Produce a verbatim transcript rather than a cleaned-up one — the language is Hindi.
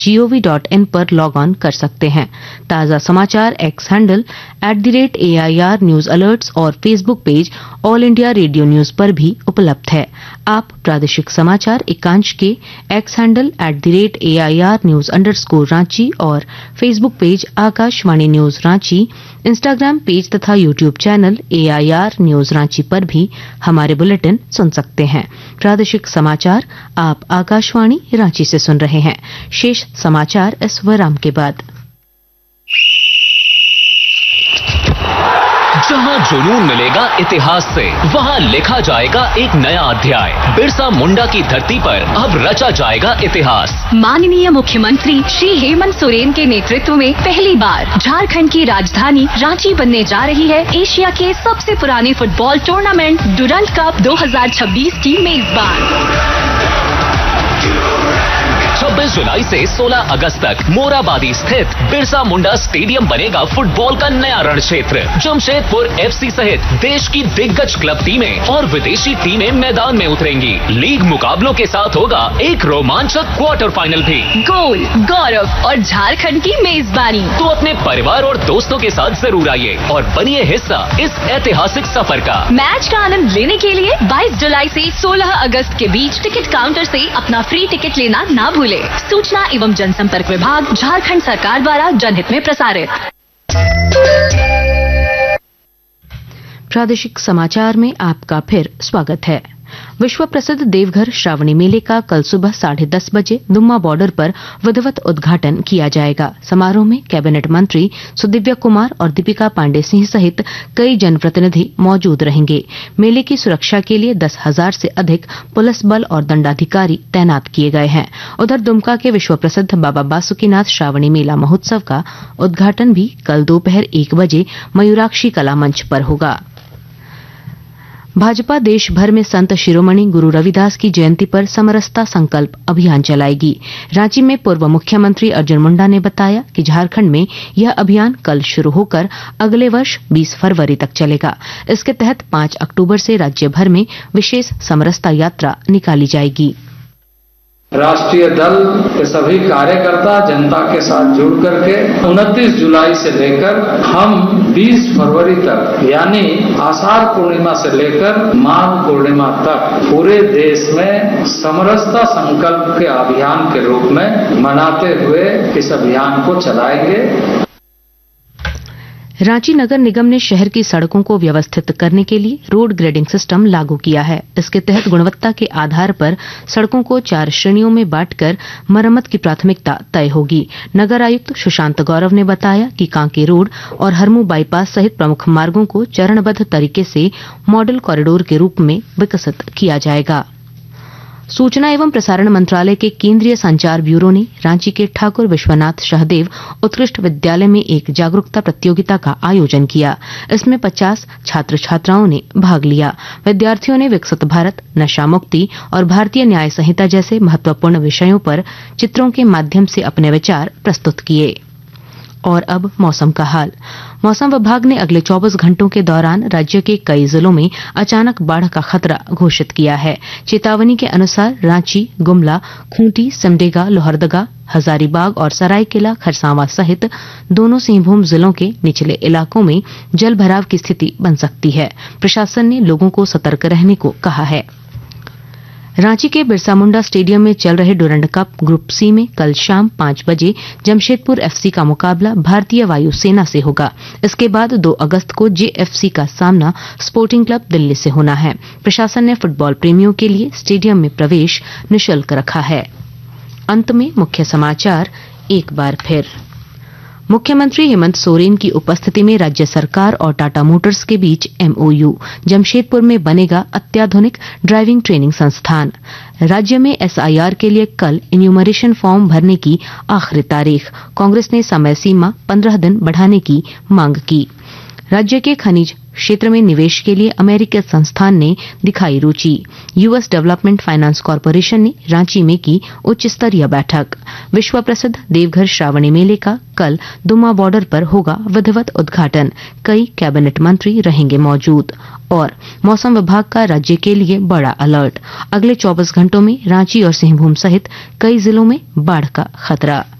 Ji O V dot in पर लॉग ऑन कर सकते हैं। ताजा समाचार x handle at the rate A I R news alerts और Facebook page all India radio news पर भी उपलब्ध है। आप प्रादेशिक समाचार एकांश के x handle at the rate A I R news underscore Ranchi और Facebook page Akashvani news Ranchi, Instagram page तथा YouTube channel A I R news Ranchi पर भी हमारे बुलेटिन सुन सकते हैं। प्रादेशिक समाचार आप आकाशवाणी रांची से सुन रहे हैं। शेष समाचार इस विराम के बाद। जहां जुनून मिलेगा इतिहास से, वहां लिखा जाएगा एक नया अध्याय। बिरसा मुंडा की धरती पर अब रचा जाएगा इतिहास। माननीय मुख्यमंत्री श्री हेमंत सोरेन के नेतृत्व में पहली बार झारखंड की राजधानी रांची बनने जा रही है एशिया के सबसे पुराने फुटबॉल टूर्नामेंट डुरंड कप दो हज़ार छब्बीस की मेजबान। छब्बीस जुलाई से सोलह अगस्त तक मोराबादी स्थित बिरसा मुंडा स्टेडियम बनेगा फुटबॉल का नया रण क्षेत्र। जमशेदपुर एफ सी सहित देश की दिग्गज क्लब टीमें और विदेशी टीमें मैदान में उतरेंगी। लीग मुकाबलों के साथ होगा एक रोमांचक क्वार्टर फाइनल भी। गोल, गौरव और झारखंड की मेजबानी। तो अपने परिवार और दोस्तों के साथ जरूर आइए और बनिए हिस्सा इस ऐतिहासिक सफर का। मैच का आनंद लेने के लिए बाईस जुलाई से सोलह अगस्त के बीच टिकट काउंटर से अपना फ्री टिकट लेना ना भूलें। सूचना एवं जनसंपर्क विभाग झारखंड सरकार द्वारा जनहित में प्रसारित। प्रादेशिक समाचार में आपका फिर स्वागत है। विश्व प्रसिद्ध देवघर श्रावणी मेले का कल सुबह साढ़े दस बजे दुम्मा बॉर्डर पर विधिवत उद्घाटन किया जाएगा। समारोह में कैबिनेट मंत्री सुदिव्य कुमार और दीपिका पांडे सिंह सहित कई जनप्रतिनिधि मौजूद रहेंगे। मेले की सुरक्षा के लिए दस हजार से अधिक पुलिस बल और दंडाधिकारी तैनात किए गए हैं। उधर दुमका के विश्व प्रसिद्ध बाबा बासुकीनाथ श्रावणी मेला महोत्सव का उद्घाटन भी कल दोपहर एक बजे मयूराक्षी कला मंच पर होगा। भाजपा देश भर में संत शिरोमणि गुरु रविदास की जयंती पर समरसता संकल्प अभियान चलाएगी। रांची में पूर्व मुख्यमंत्री अर्जुन मुंडा ने बताया कि झारखंड में यह अभियान कल शुरू होकर अगले वर्ष बीस फरवरी तक चलेगा। इसके तहत पांच अक्टूबर से राज्य भर में विशेष समरसता यात्रा निकाली जाएगी। राष्ट्रीय दल के सभी कार्यकर्ता जनता के साथ जुड़ करके उनतीस जुलाई से लेकर हम बीस फरवरी तक यानी आषाढ़ पूर्णिमा से लेकर माघ पूर्णिमा तक पूरे देश में समरसता संकल्प के अभियान के रूप में मनाते हुए इस अभियान को चलाएंगे। रांची नगर निगम ने शहर की सड़कों को व्यवस्थित करने के लिए रोड ग्रेडिंग सिस्टम लागू किया है। इसके तहत गुणवत्ता के आधार पर सड़कों को चार श्रेणियों में बांटकर मरम्मत की प्राथमिकता तय होगी। नगर आयुक्त सुशांत गौरव ने बताया कि कांके रोड और हरमू बाईपास सहित प्रमुख मार्गों को चरणबद्ध तरीके से मॉडल कॉरिडोर के रूप में विकसित किया जाएगा। सूचना एवं प्रसारण मंत्रालय के केंद्रीय संचार ब्यूरो ने रांची के ठाकुर विश्वनाथ सहदेव उत्कृष्ट विद्यालय में एक जागरूकता प्रतियोगिता का आयोजन किया। इसमें पचास छात्र छात्राओं ने भाग लिया। विद्यार्थियों ने विकसित भारत, नशा मुक्ति और भारतीय न्याय संहिता जैसे महत्वपूर्ण विषयों पर चित्रों के माध्यम से अपने विचार प्रस्तुत किए। और अब मौसम का हाल। मौसम विभाग ने अगले चौबीस घंटों के दौरान राज्य के कई जिलों में अचानक बाढ़ का खतरा घोषित किया है। चेतावनी के अनुसार रांची, गुमला, खूंटी, सिमडेगा, लोहरदगा, हजारीबाग और सरायकेला खरसावां सहित दोनों सिंहभूम जिलों के निचले इलाकों में जल भराव की स्थिति बन सकती है। प्रशासन ने लोगों को सतर्क रहने को कहा है। रांची के बिरसा मुंडा स्टेडियम में चल रहे डुरंड कप ग्रुप सी में कल शाम पांच बजे जमशेदपुर एफसी का मुकाबला भारतीय वायु सेना से होगा। इसके बाद दो अगस्त को जेएफसी का सामना स्पोर्टिंग क्लब दिल्ली से होना है। प्रशासन ने फुटबॉल प्रेमियों के लिए स्टेडियम में प्रवेश निःशुल्क रखा है। अंत में मुख्य समाचार एक बार फिर। मुख्यमंत्री हेमंत सोरेन की उपस्थिति में राज्य सरकार और टाटा मोटर्स के बीच एमओयू। जमशेदपुर में बनेगा अत्याधुनिक ड्राइविंग ट्रेनिंग संस्थान। राज्य में एसआईआर के लिए कल इन्यूमरेशन फॉर्म भरने की आखिरी तारीख। कांग्रेस ने समय सीमा पंद्रह दिन बढ़ाने की मांग की। राज्य के खनिज क्षेत्र में निवेश के लिए अमेरिकी संस्थान ने दिखाई रुचि। यूएस डेवलपमेंट फाइनेंस कॉरपोरेशन ने रांची में की उच्च स्तरीय बैठक। विश्व प्रसिद्ध देवघर श्रावणी मेले का कल दुम्मा बॉर्डर पर होगा विधिवत उद्घाटन। कई कैबिनेट मंत्री रहेंगे मौजूद। और मौसम विभाग का राज्य के लिए बड़ा अलर्ट। अगले चौबीस घंटों में रांची और सिंहभूम सहित कई जिलों में बाढ़ का खतरा।